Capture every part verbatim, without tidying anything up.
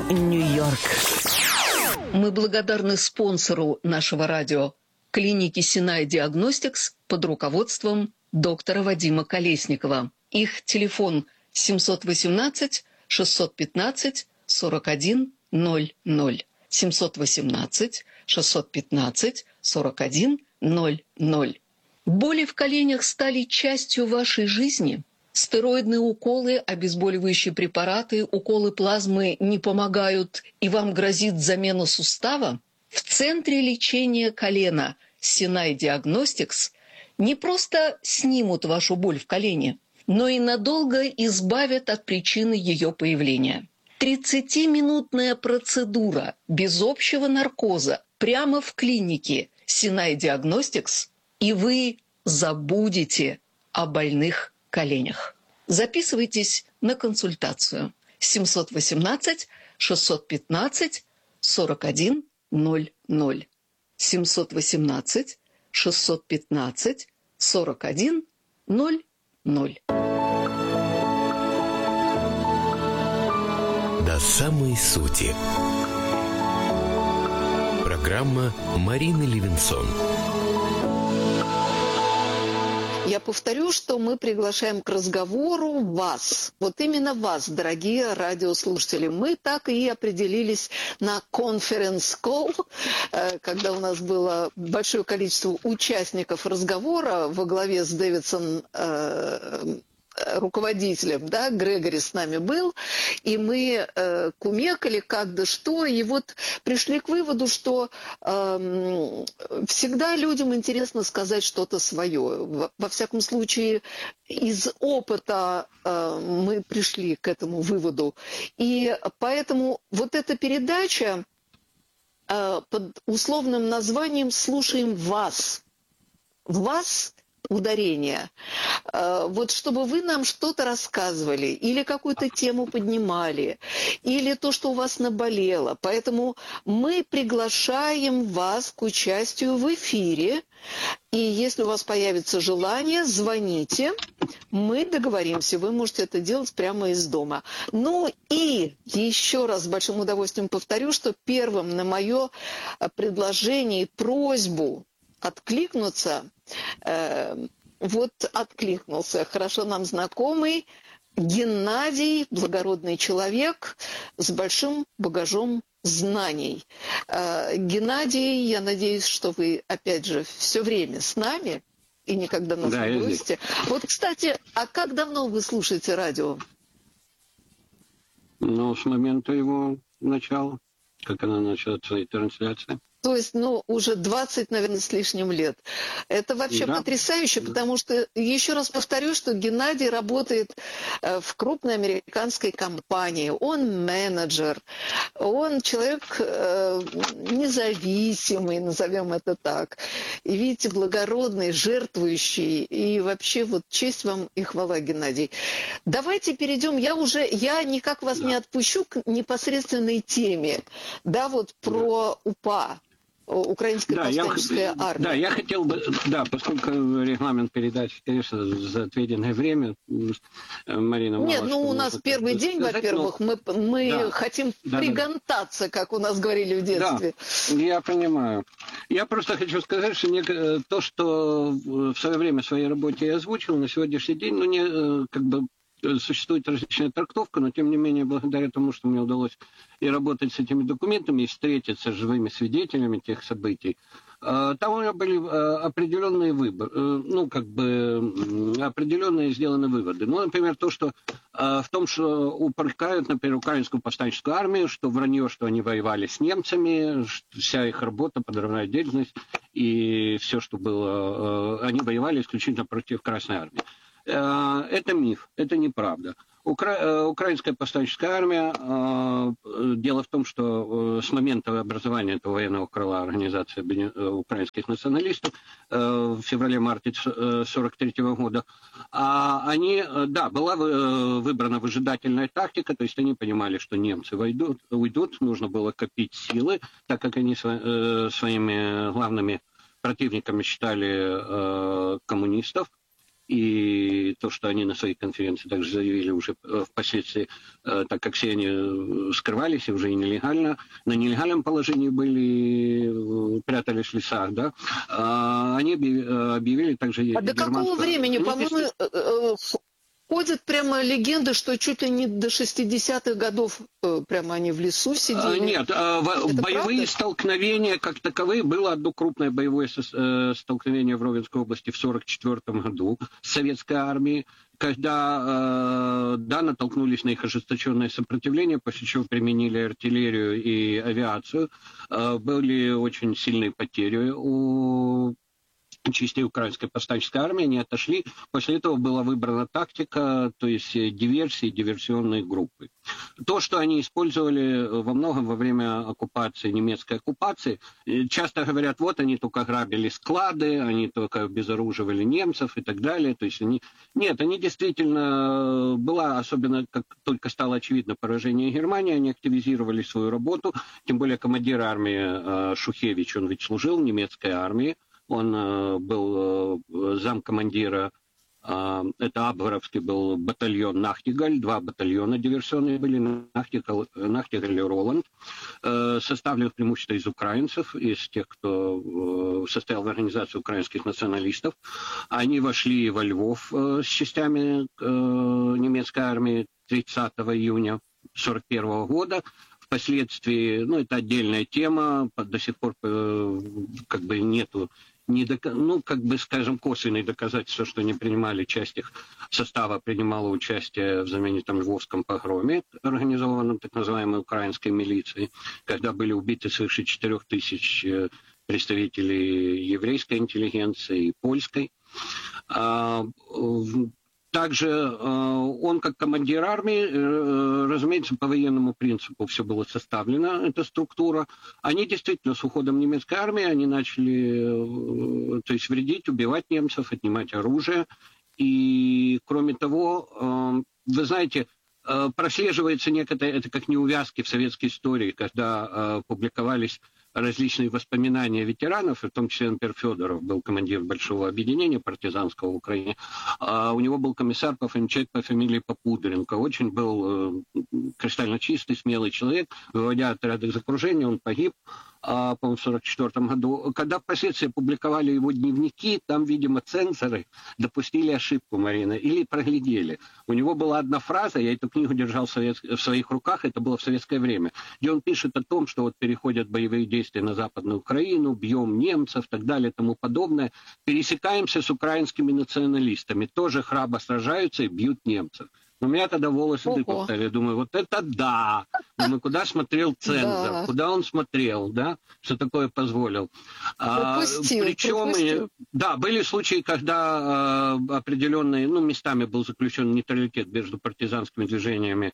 Нью-Йорк. Мы благодарны спонсору нашего радио – клинике Sinai Diagnostics под руководством доктора Вадима Колесникова. Их телефон семь один восемь шесть один пять сорок один ноль ноль. семь один восемь шесть один пять сорок один ноль ноль. Боли в коленях стали частью вашей жизни? Стероидные уколы, обезболивающие препараты, уколы плазмы не помогают, и вам грозит замена сустава? В центре лечения колена Sinai Diagnostics не просто снимут вашу боль в колене, но и надолго избавят от причины ее появления. тридцатиминутная процедура без общего наркоза прямо в клинике Sinai Diagnostics, и вы забудете о больных коленях. Записывайтесь на консультацию. семь один восемь шесть один пять сорок один ноль ноль. семь один восемь шесть один пять сорок один ноль ноль. До самой сути. Программа Марины Левинсон. Я повторю, что мы приглашаем к разговору вас. Вот именно вас, дорогие радиослушатели. Мы так и определились на конференц-колл, когда у нас было большое количество участников разговора во главе с Дэвидсон, руководителем, да, Грегори с нами был, и мы э, кумекали как да что, и вот пришли к выводу, что э, всегда людям интересно сказать что-то свое. Во, во всяком случае, из опыта э, мы пришли к этому выводу. И поэтому вот эта передача э, под условным названием «Слушаем вас». Вас ударение. Вот чтобы вы нам что-то рассказывали, или какую-то тему поднимали, или то, что у вас наболело. Поэтому мы приглашаем вас к участию в эфире. И если у вас появится желание, звоните. Мы договоримся. Вы можете это делать прямо из дома. Ну и еще раз с большим удовольствием повторю, что первым на мое предложение и просьбу откликнуться, э, вот откликнулся хорошо нам знакомый Геннадий, благородный человек с большим багажом знаний. Э, Геннадий, я надеюсь, что вы, опять же, все время с нами и никогда нас да, не бросите. Вот, кстати, а как давно вы слушаете радио? Ну, с момента его начала, как она начала свои трансляции. То есть, ну, уже двадцать, наверное, с лишним лет. Это вообще да. потрясающе, потому что, еще раз повторю, что Геннадий работает в крупной американской компании. Он менеджер, он человек независимый, назовем это так. И, видите, благородный, жертвующий. И вообще, вот честь вам и хвала, Геннадий. Давайте перейдем. Я уже, я никак вас да. не отпущу к непосредственной теме. Да, вот про УПА. Украинская да, повстанческая я, армия. Да, я хотел бы, да, поскольку регламент передачи, конечно, за отведенное время, Марина... Нет, ну у нас первый день, во-первых, но... мы, мы да, хотим да, пригонтаться, да. как у нас говорили в детстве. Да, я понимаю. Я просто хочу сказать, что не, то, что в свое время в своей работе я озвучил, на сегодняшний день, ну, не, как бы, существует различная трактовка, но тем не менее, благодаря тому, что мне удалось и работать с этими документами, и встретиться с живыми свидетелями тех событий, там у меня были определенные выборы, ну, как бы определенные сделаны выводы. Ну, например, то, что в том, что упрекают, например, украинскую повстанческую армию, что вранье, что они воевали с немцами, вся их работа, подрывная деятельность и все, что было, они воевали исключительно против Красной армии. Это миф, это неправда. Укра... Украинская повстанческая армия, дело в том, что с момента образования этого военного крыла Организации украинских националистов в феврале-марте сорок третьего года, они, да, была выбрана выжидательная тактика, то есть они понимали, что немцы войдут, уйдут, нужно было копить силы, так как они своими главными противниками считали коммунистов. И то, что они на своей конференции также заявили уже впоследствии, так как все они скрывались и уже и нелегально, на нелегальном положении были, прятались в лесах, да, они объявили также... А до какого времени, по-моему, ходят прямо легенды, что чуть ли не до шестидесятых годов прямо они в лесу сидели? Нет, боевые правда? столкновения как таковые, было одно крупное боевое столкновение в Ровенской области в сорок четвёртом году с советской армией, когда, да, натолкнулись на их ожесточенное сопротивление, после чего применили артиллерию и авиацию. Были очень сильные потери у частей украинской повстанческой армии, они отошли. После этого была выбрана тактика, то есть диверсии, диверсионные группы. То, что они использовали во многом во время оккупации, немецкой оккупации, часто говорят, вот они только грабили склады, они только обезоруживали немцев и так далее. То есть они... Нет, они действительно, была, особенно как только стало очевидно поражение Германии, они активизировали свою работу, тем более командир армии Шухевич, он ведь служил в немецкой армии, он э, был э, замкомандира, э, это Абверовский был батальон Нахтигаль, два батальона диверсионные были, Нахтигаль, Нахтигаль и Роланд, э, составленных преимущественно из украинцев, из тех, кто э, состоял в организации украинских националистов. Они вошли во Львов э, с частями э, немецкой армии тридцатого июня сорок первого года. Впоследствии, ну, это отдельная тема, до сих пор э, как бы нету, не дока... ну, как бы, скажем, косвенные доказательства, что они принимали, часть их состава принимала участие в знаменитом Львовском погроме, организованном так называемой украинской милицией, когда были убиты свыше четырех тысяч представителей еврейской интеллигенции и польской. Также он, как командир армии, разумеется, по военному принципу все было составлено, эта структура. Они действительно с уходом немецкой армии, они начали, то есть, вредить, убивать немцев, отнимать оружие. И, кроме того, вы знаете, прослеживается некоторые, это как неувязки в советской истории, когда публиковались различные воспоминания ветеранов, в том числе, например, Федоров был командир большого объединения партизанского в Украине. А у него был комиссар по фамилии, по фамилии Попудренко. Очень был кристально чистый, смелый человек. Выводя отряд из окружения, он погиб, а, по-моему, в сорок четвёртом году. Когда впоследствии публиковали его дневники, там, видимо, цензоры допустили ошибку, Марина, или проглядели. У него была одна фраза, я эту книгу держал в, совет... в своих руках, это было в советское время, где он пишет о том, что вот переходят боевые действия на Западную Украину, бьем немцев, так далее, тому подобное. Пересекаемся с украинскими националистами, тоже храбро сражаются и бьют немцев. У меня тогда волосы дыбом стали. Я думаю, вот это да! Думаю, куда смотрел цензор? Да. Куда он смотрел, да? Что такое позволил? Пропустил, а, причем, пропустил. Да, были случаи, когда а, определенные, ну, местами был заключен нейтралитет между партизанскими движениями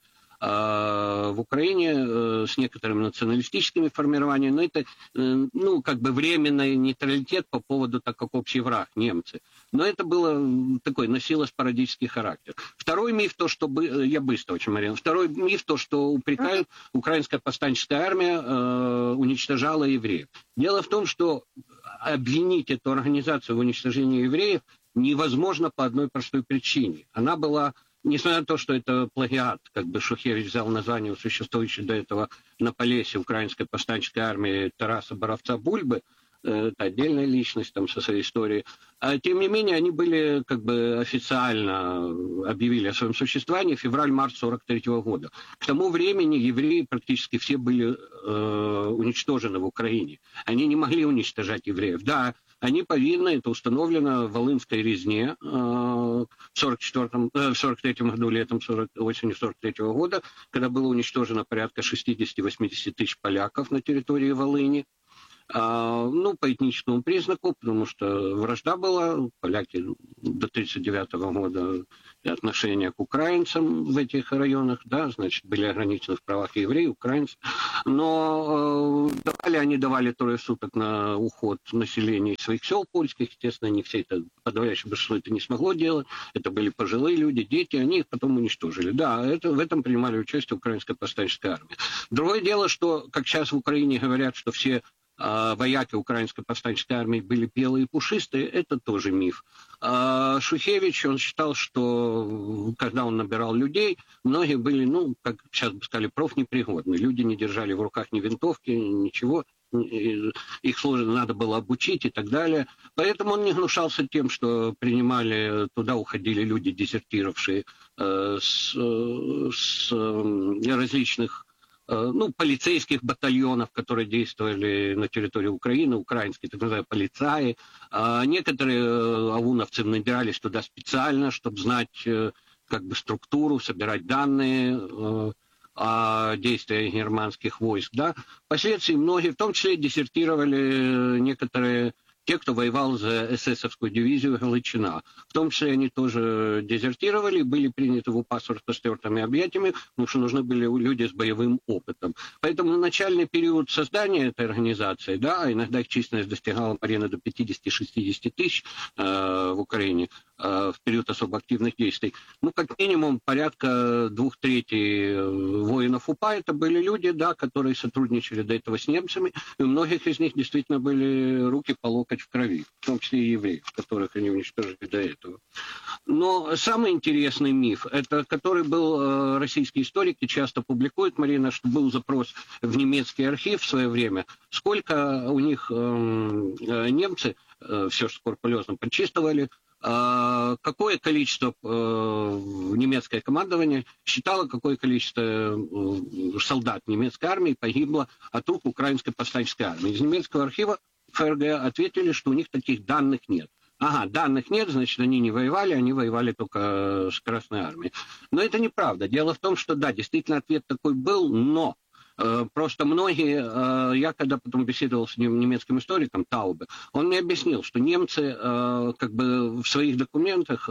в Украине с некоторыми националистическими формированиями, но это, ну, как бы временный нейтралитет по поводу, так как общий враг, немцы. Но это было такой, носило спорадический характер. Второй миф, то, что... Я быстро очень, Марина. Второй миф, то, что упрекают, украинская повстанческая армия э, уничтожала евреев. Дело в том, что обвинить эту организацию в уничтожении евреев невозможно по одной простой причине. Она была... Несмотря на то, что это плагиат, как бы Шухевич взял название у существующей до этого на Полесье украинской повстанческой армии Тараса Боровца-Бульбы, это отдельная личность там со своей историей. А, тем не менее, они были как бы официально объявили о своем существовании февраль-март сорок третьего года. К тому времени евреи практически все были э, уничтожены в Украине. Они не могли уничтожать евреев. Да, они повинны, это установлено в Волынской резне э, в сорок четвёртом, э, в сорок третьем году, летом сорок, осенью сорок третьего года, когда было уничтожено порядка шестьдесят-восемьдесят тысяч поляков на территории Волыни. А, ну, по этническому признаку, потому что вражда была, поляки до тридцать девятого года отношения к украинцам в этих районах, да, значит, были ограничены в правах евреев, украинцев, но э, давали, они давали трое суток на уход населения из своих сел польских, естественно, не все это, подавляющее большинство это не смогло делать, это были пожилые люди, дети, они их потом уничтожили. Да, это, в этом принимали участие украинская повстанческая армия. Другое дело, что, как сейчас в Украине говорят, что все а вояки украинской повстанческой армии были белые и пушистые, это тоже миф. А Шухевич, он считал, что когда он набирал людей, многие были, ну, как сейчас бы сказали, профнепригодны. Люди не держали в руках ни винтовки, ничего. Их сложно надо было обучить и так далее. Поэтому он не гнушался тем, что принимали, туда уходили люди, дезертировавшие э, с, с э, различных э, ну, полицейских батальонов, которые действовали на территории Украины, украинские, так называемые полицаи. А некоторые ауновцы набирались туда специально, чтобы знать э, как бы структуру, собирать данные э, о действиях германских войск, да, впоследствии многие, в том числе, дезертировали некоторые, те, кто воевал за эсэсовскую дивизию Галичина. В том числе они тоже дезертировали, были приняты в УПА с распростертыми объятиями, потому что нужны были люди с боевым опытом. Поэтому на начальный период создания этой организации, да, иногда их численность достигала, Марина, до пятидесяти-шестидесяти тысяч э, в Украине, в период особо активных действий. Ну, как минимум, порядка двух третей воинов УПА это были люди, да, которые сотрудничали до этого с немцами, и у многих из них действительно были руки по локоть в крови, в том числе и евреев, которых они уничтожили до этого. Но самый интересный миф, это который был российские историки часто публикуют, Марина, что был запрос в немецкий архив в свое время, сколько у них э, немцы, э, все скрупулезно подчистывали, какое количество э, немецкое командование считало, какое количество э, солдат немецкой армии погибло от рук украинской повстанческой армии. Из немецкого архива ФРГ ответили, что у них таких данных нет. Ага, данных нет, значит, они не воевали, они воевали только с Красной армией. Но это неправда. Дело в том, что да, действительно ответ такой был, но просто многие, я когда потом беседовал с немецким историком Таубе, он мне объяснил, что немцы как бы в своих документах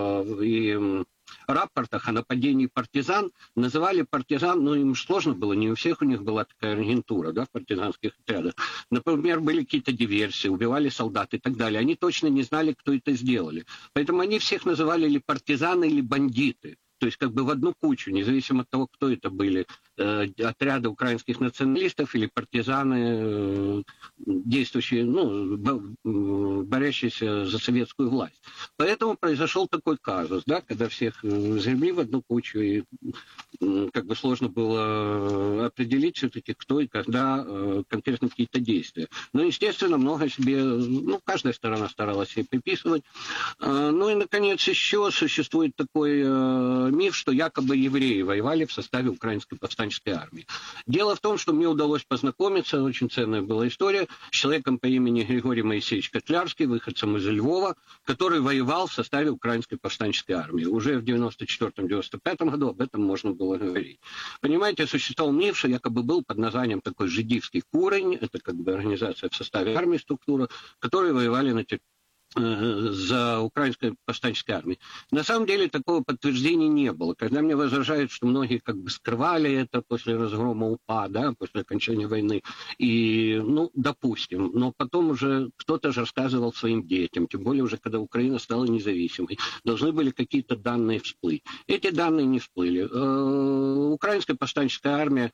и рапортах о нападении партизан называли партизан, ну им сложно было, не у всех у них была такая агентура, да, в партизанских отрядах. Например, были какие-то диверсии, убивали солдат и так далее. Они точно не знали, кто это сделали. Поэтому они всех называли или партизаны, или бандиты. То есть как бы в одну кучу, независимо от того, кто это были, э, отряды украинских националистов или партизаны, э, действующие, ну, борящиеся за советскую власть. Поэтому произошел такой казус, да, когда всех взяли в одну кучу, и э, как бы сложно было определить все-таки, кто и когда э, конкретно какие-то действия. Но, естественно, много себе, ну, каждая сторона старалась себе приписывать. Э, ну и, наконец, еще существует такой э, миф, что якобы евреи воевали в составе украинской повстанческой армии. Дело в том, что мне удалось познакомиться, очень ценная была история, с человеком по имени Григорий Моисеевич Котлярский, выходцем из Львова, который воевал в составе украинской повстанческой армии. Уже в девяносто четвёртом — девяносто пятом году об этом можно было говорить. Понимаете, существовал миф, что якобы был под названием такой жидівський курень, это как бы организация в составе армии, структура, которые воевали на территории за украинской повстанческой армией. На самом деле такого подтверждения не было. Когда мне возражают, что многие как бы скрывали это после разгрома УПА, да, после окончания войны, и, ну, допустим, но потом уже кто-то же рассказывал своим детям, тем более уже когда Украина стала независимой, должны были какие-то данные всплыть. Эти данные не всплыли. Украинская повстанческая армия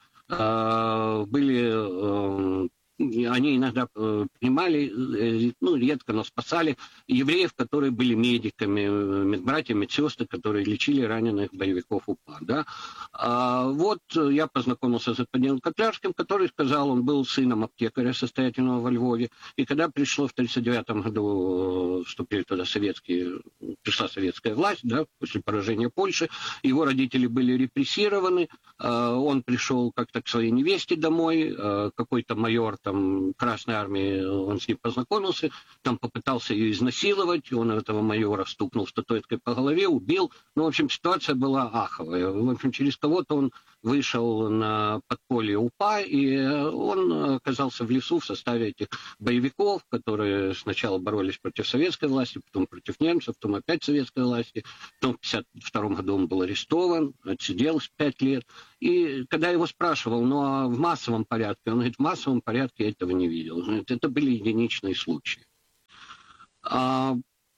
были... Они иногда э, принимали, э, ну, редко, но спасали евреев, которые были медиками, медбратья, медсестры, которые лечили раненых боевиков УПА. Да? А вот я познакомился с господином Котлярским, который сказал, он был сыном аптекаря состоятельного во Львове, и когда пришло в тридцать девятом году, вступили туда советские, пришла советская власть, да, после поражения Польши, его родители были репрессированы, э, он пришел как-то к своей невесте домой, э, какой-то майор там Красной армии, он с ним познакомился, там попытался ее изнасиловать, он этого майора стукнул статуэткой по голове, убил. Ну, в общем, ситуация была аховая. В общем, через кого-то он вышел на подполье УПА, и он оказался в лесу в составе этих боевиков, которые сначала боролись против советской власти, потом против немцев, потом опять советской власти. Потом в пятьдесят втором году он был арестован, отсидел пять лет. И когда я его спрашивал, ну а в массовом порядке, он говорит, в массовом порядке я этого не видел. Это были единичные случаи. А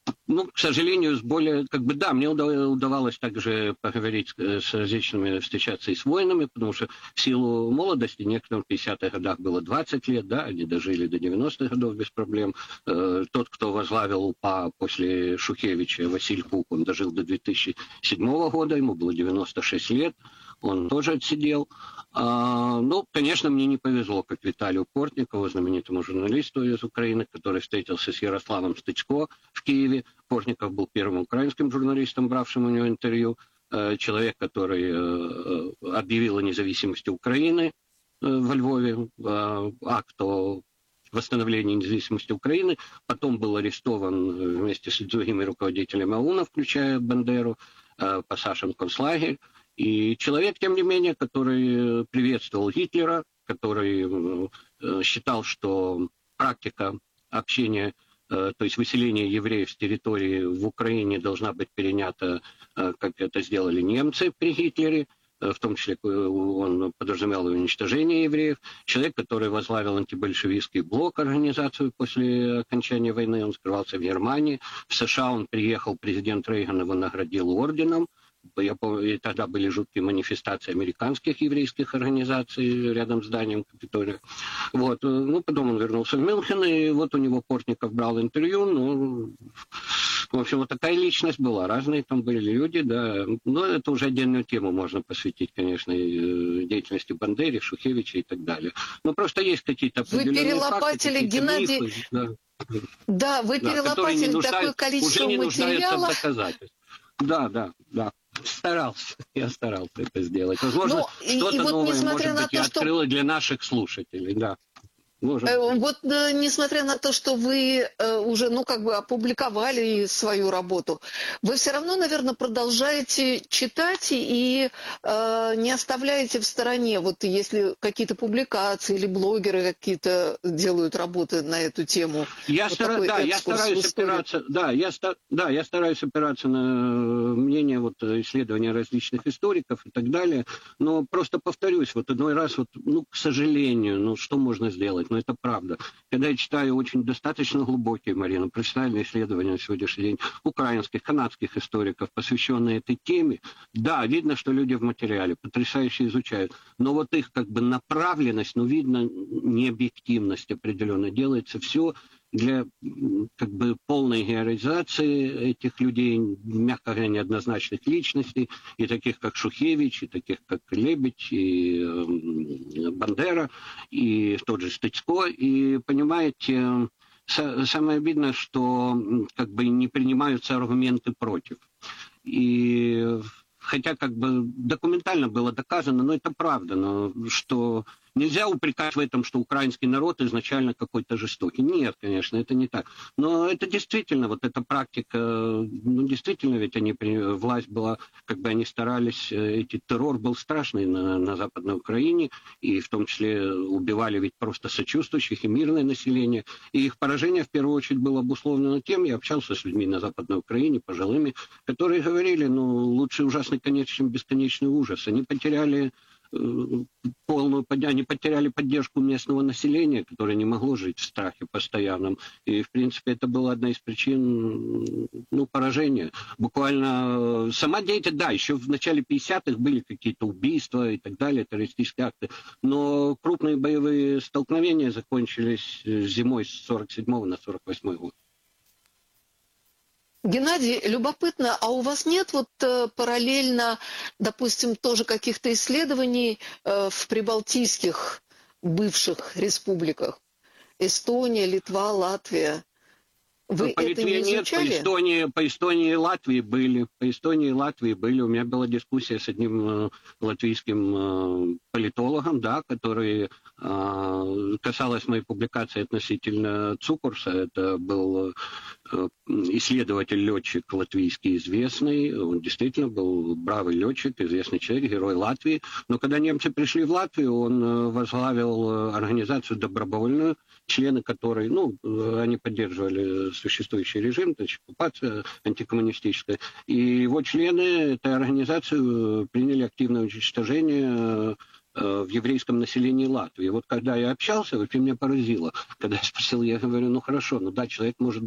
Ну, к сожалению, с более, как бы, да, мне удавалось также поговорить с различными, встречаться и с воинами, потому что в силу молодости, некоторым в пятидесятых годах было двадцать лет, да, они дожили до девяностых годов без проблем. Тот, кто возглавил УПА после Шухевича, Василь Кук, он дожил до две тысячи седьмого года, ему было девяносто шесть лет, он тоже отсидел. А, ну, конечно, мне не повезло, как Виталию Портникову, знаменитому журналисту из Украины, который встретился с Ярославом Стычко в Киеве. Портников был первым украинским журналистом, бравшим у него интервью. Человек, который объявил о независимости Украины во Львове, акт о восстановлении независимости Украины. Потом был арестован вместе с другими руководителями ОУНа, включая Бандеру, посажен в концлагерь. И человек, тем не менее, который приветствовал Гитлера, который считал, что практика общения, то есть выселения евреев с территории в Украине должна быть перенята, как это сделали немцы при Гитлере, в том числе он подразумевал уничтожение евреев. Человек, который возглавил антибольшевистский блок, организацию после окончания войны, он скрывался в Германии. В США он приехал, президент Рейган его наградил орденом. Я помню, и тогда были жуткие манифестации американских еврейских организаций рядом с зданием Капитолия. Вот. Ну, потом он вернулся в Мюнхен, и вот у него Портников брал интервью. Ну, в общем, вот такая личность была. Разные там были люди, да. Но это уже отдельную тему можно посвятить, конечно, деятельности Бандеры, Шухевича и так далее. Но просто есть какие-то определенные Вы перелопатили, факты, Геннадий... мифы, да. Да, вы да, перелопатили нуждают, такое количество уже не материала. Да, да, да. Старался, я старался это сделать. Возможно, Но, что-то и вот новое, несмотря может на быть, то, я что... открыла для наших слушателей, да. Может быть. Вот э, несмотря на то, что вы э, уже, ну, как бы опубликовали свою работу, вы все равно, наверное, продолжаете читать и э, не оставляете в стороне, вот если какие-то публикации или блогеры какие-то делают работы на эту тему. Я, вот стара... да, я стараюсь опираться, да, я, ста... да, я стараюсь опираться на мнение вот, исследования различных историков и так далее, но просто повторюсь, вот иной раз, вот, ну, к сожалению, ну, что можно сделать? Но это правда. Когда я читаю очень достаточно глубокие, Марина, профессиональные исследования на сегодняшний день украинских, канадских историков, посвященные этой теме, да, видно, что люди в материале потрясающе изучают, но вот их как бы направленность, ну, видно, необъективность определенно, делается все для как бы полной героизации этих людей, мягко говоря, неоднозначных личностей, и таких, как Шухевич, и таких, как Лебедь, и э, Бандера, и тот же Стычко. И, понимаете, самое обидное, что как бы не принимаются аргументы против. И хотя как бы документально было доказано, но это правда, но что нельзя упрекать в этом, что украинский народ изначально какой-то жестокий. Нет, конечно, это не так. Но это действительно, вот эта практика, ну, действительно, ведь они, власть была, как бы они старались, эти, террор был страшный на, на Западной Украине, и в том числе убивали ведь просто сочувствующих и мирное население. И их поражение, в первую очередь, было обусловлено тем, я общался с людьми на Западной Украине, пожилыми, которые говорили, ну, лучше ужасный конец, чем бесконечный ужас. Они потеряли полную, они потеряли поддержку местного населения, которое не могло жить в страхе постоянном. И, в принципе, это была одна из причин, ну, поражения. Буквально сама деятельность, да, еще в начале пятидесятых были какие-то убийства и так далее, террористические акты, но крупные боевые столкновения закончились зимой с сорок седьмого на сорок восьмой год. Геннадий, любопытно, а у вас нет вот э, параллельно, допустим, тоже каких-то исследований э, в прибалтийских бывших республиках? Эстония, Литва, Латвия. Вы по это Литве не нет, изучали? по Эстонии, по Эстонии и Латвии были. По Эстонии и Латвии были. У меня была дискуссия с одним э, латвийским э, политологом, да, который э, касалась моей публикации относительно Цукурса. Это был э, исследователь-летчик латвийский известный. Он действительно был бравый летчик, известный человек, герой Латвии. Но когда немцы пришли в Латвию, он э, возглавил организацию добровольную, члены которой, ну, они поддерживали существующий режим, то есть оккупация антикоммунистическая. И его члены этой организации приняли активное уничтожение в еврейском населении Латвии. Вот когда я общался, вообще меня поразило. Когда я спросил, я говорю, ну хорошо, ну да, человек может